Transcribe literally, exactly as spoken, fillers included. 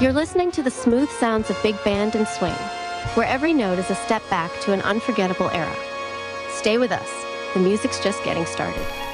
You're listening to the smooth sounds of big band and swing, where every note is a step back to an unforgettable era. Stay with us. The music's just getting started.